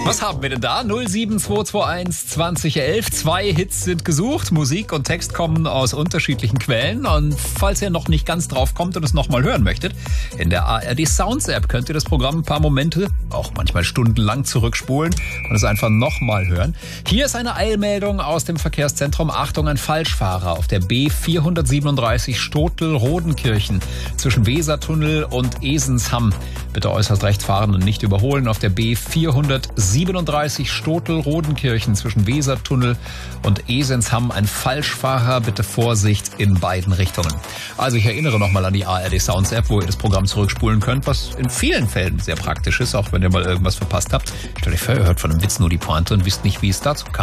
Was haben wir denn da? 07221 2011. 2 Hits sind gesucht. Musik und Text kommen aus unterschiedlichen Quellen. Und falls ihr noch nicht ganz drauf kommt und es nochmal hören möchtet, in der ARD Sounds App könnt ihr das Programm ein paar Momente, auch manchmal stundenlang zurückspulen und es einfach nochmal hören. Hier ist eine Eilmeldung aus dem Verkehrszentrum. Achtung, ein Falschfahrer auf der B437 Stotel-Rodenkirchen zwischen Wesertunnel und Esensham. Bitte äußerst rechts fahren und nicht überholen. Auf der B437 Stotel-Rodenkirchen zwischen Wesertunnel und Esensham ein Falschfahrer. Bitte Vorsicht in beiden Richtungen. Also ich erinnere nochmal an die ARD Sounds App, wo ihr das Programm zurückspulen könnt, was in vielen Fällen sehr praktisch ist, auch wenn ihr mal irgendwas verpasst habt. Stellt euch vor, ihr hört von einem Witz nur die Pointe und wisst nicht, wie es dazu kam.